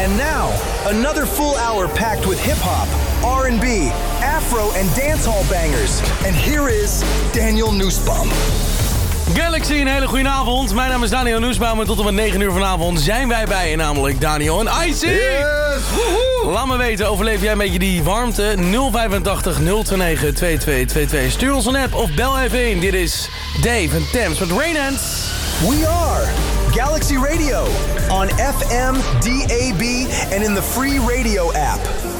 And now, another full hour packed with hip-hop, R&B, Afro and dancehall bangers. And here is Daniel Nussbaum. Galaxy, een hele goede avond. Mijn naam is Daniel Nussbaum en tot en met 9 uur vanavond zijn wij bij je, namelijk Daniel en Icy. Yes! Laat me weten, overleef jij een beetje die warmte? 085 029 2222. Stuur ons een app of bel even in. Dit is Dave en Thames met Rain Ants. We are Galaxy Radio on FM, DAB, and in the free radio app.